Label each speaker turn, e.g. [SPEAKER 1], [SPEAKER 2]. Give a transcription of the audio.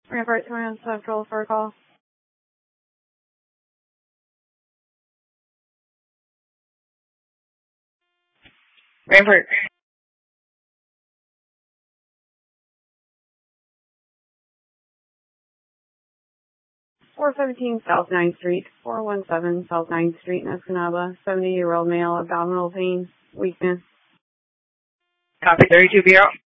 [SPEAKER 1] Rampart 21 Central for a call.
[SPEAKER 2] Rampart.
[SPEAKER 1] 417 South 9th Street, 417 South 9th Street in Escanaba, 70-year-old male, abdominal pain, weakness.
[SPEAKER 2] Copy 32 Bureau.